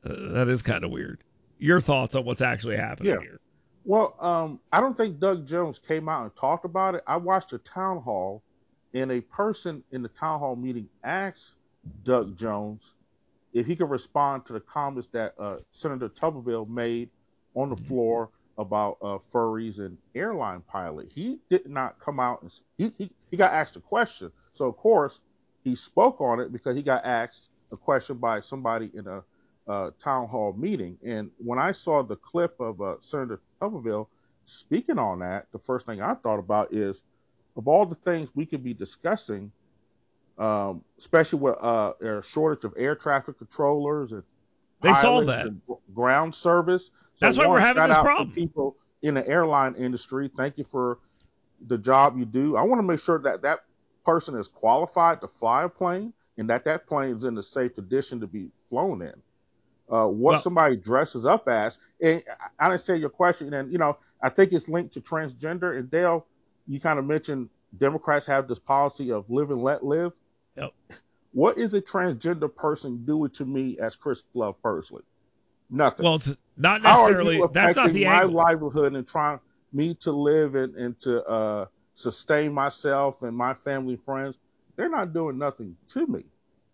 That is kind of weird. Your thoughts on what's actually happening Yeah. here? Well, I don't think Doug Jones came out and talked about it. I watched a town hall, and a person in the town hall meeting asked Doug Jones if he could respond to the comments that Senator Tuberville made on the floor about furries and airline pilot. He did not come out and he got asked a question. So of course he spoke on it because he got asked a question by somebody in a town hall meeting. And when I saw the clip of Senator Tuberville speaking on that, the first thing I thought about is of all the things we could be discussing, especially with a shortage of air traffic controllers and They solved pilots that. and ground service. So That's why we're having shout this out problem. to people in the airline industry. Thank you for the job you do. I want to make sure that that person is qualified to fly a plane and that that plane is in the safe condition to be flown in. What somebody dresses up as, and I understand your question, and I think it's linked to transgender. And Dale, you kind of mentioned Democrats have this policy of live and let live. Yep. What is a transgender person doing to me as Chris Love personally? Nothing. Well, it's not How are necessarily. you That's not affecting the my angle. livelihood and trying me to live and to sustain myself and my family and friends? They're not doing nothing to me.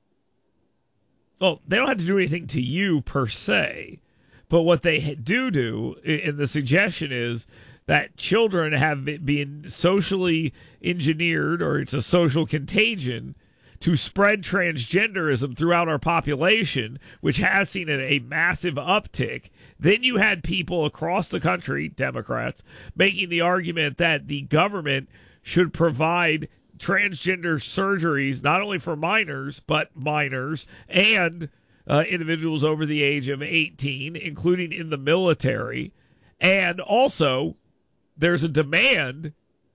Well, they don't have to do anything to you per se, but what they do, and the suggestion is that children have been socially engineered, or it's a social contagion, to spread transgenderism throughout our population, which has seen a massive uptick. Then you had people across the country, Democrats, making the argument that the government should provide transgender surgeries not only for minors, but minors and individuals over the age of 18, including in the military. And also, there's a demand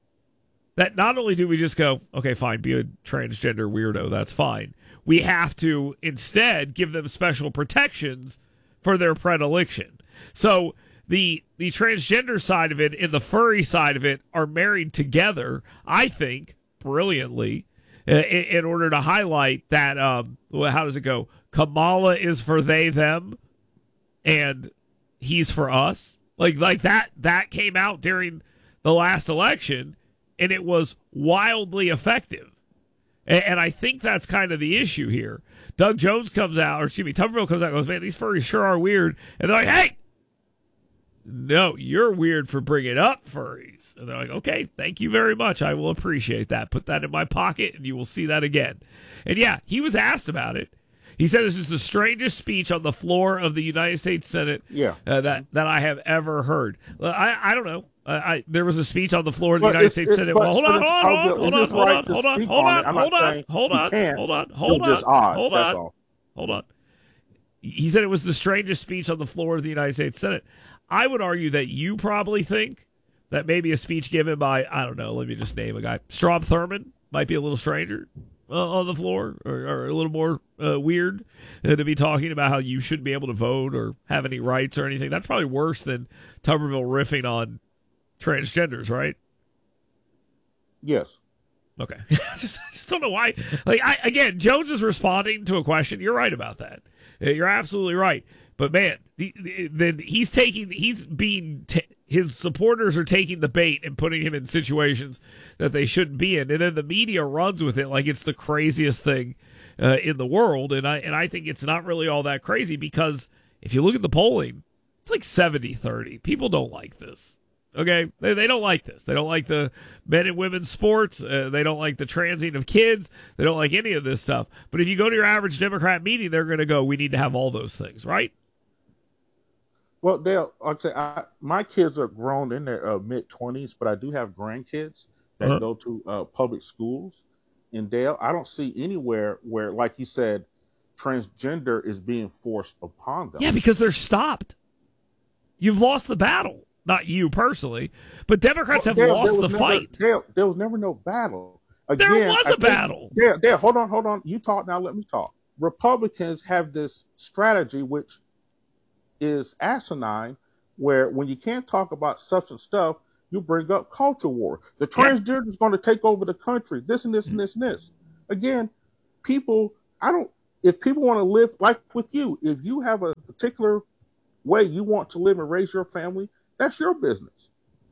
that not only do we just go, okay, fine, be a transgender weirdo, that's fine. We have to instead give them special protections for their predilection. So the transgender side of it and the furry side of it are married together, I think, brilliantly, in order to highlight that, how does it go? Kamala is for they, them, and he's for us. Like that came out during the last election, and it was wildly effective. And I think that's kind of the issue here. Doug Jones comes out, or excuse me, Tuberville comes out and goes, man, these furries sure are weird. And they're like, hey, no, you're weird for bringing up furries. And they're like, okay, thank you very much. I will appreciate that. Put that in my pocket, and you will see that again. And yeah, he was asked about it. He said this is the strangest speech on the floor of the United States Senate that I have ever heard. I don't know. There was a speech on the floor of the United States Senate. Well, hold on. He said it was the strangest speech on the floor of the United States Senate. I would argue that you probably think that maybe a speech given by, I don't know, let me just name a guy, Strom Thurmond might be a little stranger on the floor, or a little more weird to be talking about how you shouldn't be able to vote or have any rights or anything. That's probably worse than Tuberville riffing on transgenders, right? Yes. Okay. I just don't know why. Again, Jones is responding to a question. You're right about that. You're absolutely right. But man, his supporters are taking the bait and putting him in situations that they shouldn't be in, and then the media runs with it like it's the craziest thing in the world. And I think it's not really all that crazy, because if you look at the polling, it's like 70-30. People don't like this. Okay, they don't like this. They don't like the men and women's sports. They don't like the transing of kids. They don't like any of this stuff. But if you go to your average Democrat meeting, they're going to go, we need to have all those things, right? Well, Dale, like I say, my kids are grown in their mid-20s, but I do have grandkids that go to public schools. And Dale, I don't see anywhere where, like you said, transgender is being forced upon them. Yeah, because they're stopped. You've lost the battle. Not you personally, but Democrats have lost the fight. There was never no battle. Again, there was a battle. Dale, hold on. You talk now, let me talk. Republicans have this strategy, which is asinine, where when you can't talk about substance stuff, you bring up culture war. The transgender is going to take over the country. This and this and this and this. Again, if people want to live like with you, if you have a particular way you want to live and raise your family, that's your business.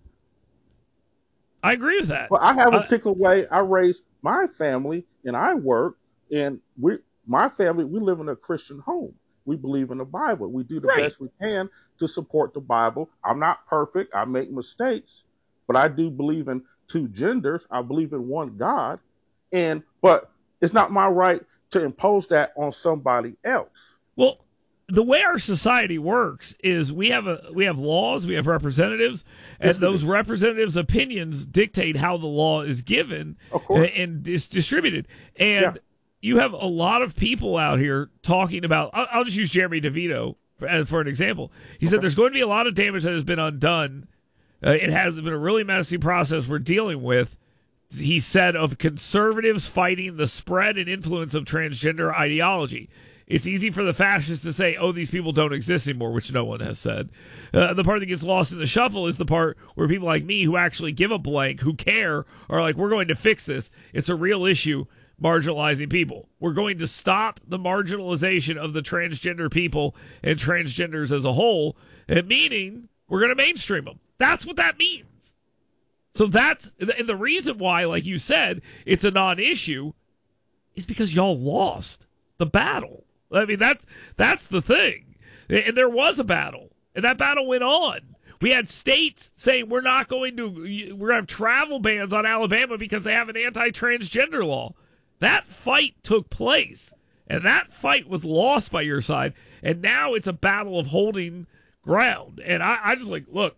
I agree with that. But I have a particular way I raise my family, and I work, and my family, we live in a Christian home. We believe in the Bible. We do the best we can to support the Bible. I'm not perfect. I make mistakes, but I do believe in two genders. I believe in one God, but it's not my right to impose that on somebody else. Well, the way our society works is we have laws, we have representatives, and those representatives' opinions dictate how the law is given and is distributed. And you have a lot of people out here talking about, I'll just use Jeremy DeVito for an example. He said there's going to be a lot of damage that has been undone. It has been a really messy process we're dealing with, he said, of conservatives fighting the spread and influence of transgender ideology. It's easy for the fascists to say, oh, these people don't exist anymore, which no one has said. The part that gets lost in the shuffle is the part where people like me who actually give a blank, who care, are like, we're going to fix this. It's a real issue, marginalizing people. We're going to stop the marginalization of the transgender people and transgenders as a whole, and meaning we're going to mainstream them. That's what that means. So that's the reason why, like you said, it's a non-issue is because y'all lost the battle. I mean, that's the thing. And there was a battle, and that battle went on. We had states saying we're going to have travel bans on Alabama because they have an anti-transgender law. That fight took place, and that fight was lost by your side, and now it's a battle of holding ground. And I just look,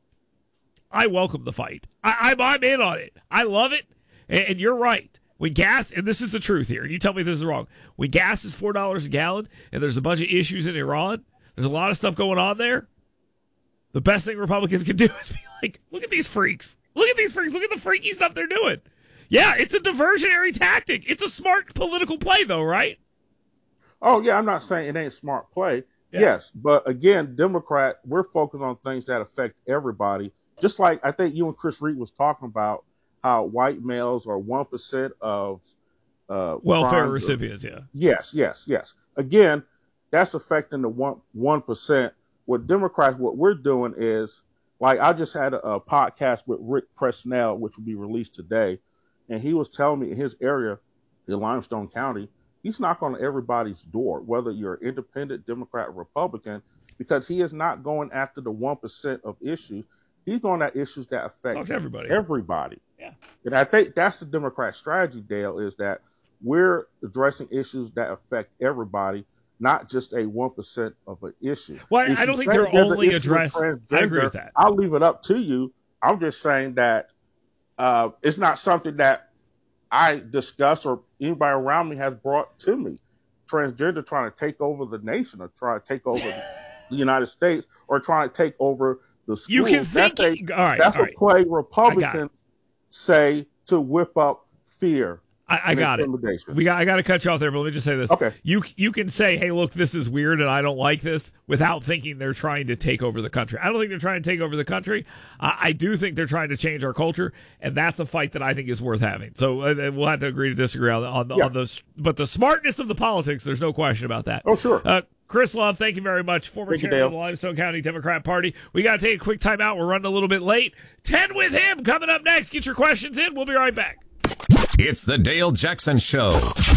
I welcome the fight. I'm in on it. I love it, and you're right. When gas, and this is the truth here, and you tell me this is wrong, when gas is $4 a gallon and there's a bunch of issues in Iran, there's a lot of stuff going on there, the best thing Republicans can do is be like, look at these freaks. Look at these freaks. Look at the freaky stuff they're doing. Yeah, it's a diversionary tactic. It's a smart political play, though, right? Oh, yeah, I'm not saying it ain't smart play. Yeah. Yes, but again, Democrat, we're focused on things that affect everybody. Just like I think you and Chris Reed was talking about how white males are 1% of welfare recipients. Yes. Again, that's affecting the 1%. What Democrats, what we're doing is, like, I just had a podcast with Rick Presnell, which will be released today, and he was telling me in his area, in Limestone County, he's knocking on everybody's door, whether you're an independent, Democrat, or Republican, because he is not going after the 1% of issues. He's going at issues that affect everybody. Yeah. And I think that's the Democrat strategy, Dale, is that we're addressing issues that affect everybody, not just a 1% of an issue. Well, I don't think they're only addressed. I agree with that. I'll leave it up to you. I'm just saying that it's not something that I discuss or anybody around me has brought to me. Transgender trying to take over the nation or trying to take over the United States or trying to take over the school. You can think that's a play Republicans say to whip up fear. I got it. I got to cut you off there, but let me just say this. Okay. You can say, hey, look, this is weird and I don't like this without thinking they're trying to take over the country. I don't think they're trying to take over the country. I do think they're trying to change our culture, and that's a fight that I think is worth having. So we'll have to agree to disagree on those. But the smartness of the politics, there's no question about that. Oh, sure. Chris Love, thank you very much. Former chairman of the Limestone County Democrat Party. We got to take a quick time out. We're running a little bit late. 10 with him coming up next. Get your questions in. We'll be right back. It's the Dale Jackson Show.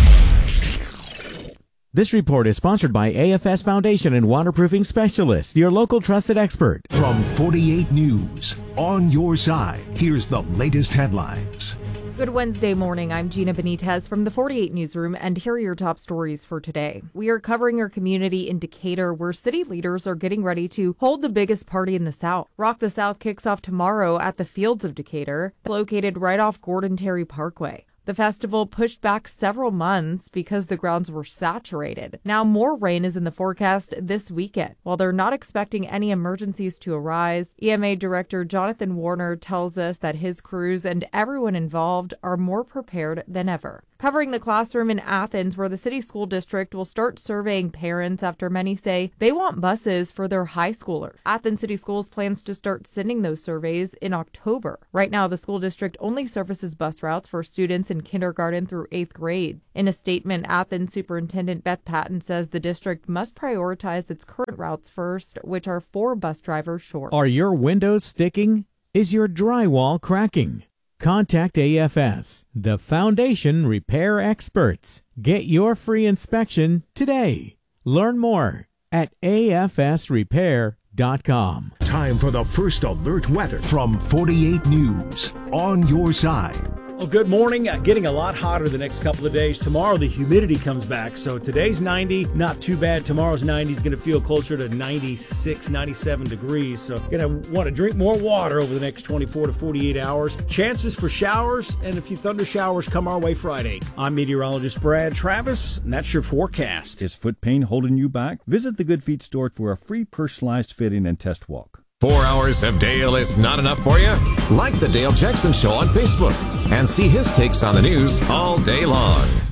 This report is sponsored by AFS Foundation and Waterproofing Specialists, your local trusted expert. From 48 News, on your side, here's the latest headlines. Good Wednesday morning. I'm Gina Benitez from the 48 Newsroom, and here are your top stories for today. We are covering your community in Decatur, where city leaders are getting ready to hold the biggest party in the South. Rock the South kicks off tomorrow at the Fields of Decatur, located right off Gordon Terry Parkway. The festival pushed back several months because the grounds were saturated. Now more rain is in the forecast this weekend. While they're not expecting any emergencies to arise, EMA Director Jonathan Warner tells us that his crews and everyone involved are more prepared than ever. covering the classroom in Athens, where the city school district will start surveying parents after many say they want buses for their high schoolers. Athens City Schools plans to start sending those surveys in October. Right now, the school district only services bus routes for students in kindergarten through 8th grade. In a statement, Athens Superintendent Beth Patton says the district must prioritize its current routes first, which are 4 bus drivers short. Are your windows sticking? Is your drywall cracking? Contact AFS, the foundation repair experts. Get your free inspection today. Learn more at afsrepair.com. Time for the first alert weather from 48 News. On your side. Well, good morning. Getting a lot hotter the next couple of days. Tomorrow, the humidity comes back. So today's 90, not too bad. Tomorrow's 90 is going to feel closer to 96, 97 degrees. So you're going to want to drink more water over the next 24 to 48 hours. Chances for showers and a few thunder showers come our way Friday. I'm meteorologist Brad Travis, and that's your forecast. Is foot pain holding you back? Visit the Good Feet store for a free personalized fitting and test walk. 4 hours of Dale is not enough for you? Like the Dale Jackson Show on Facebook and see his takes on the news all day long.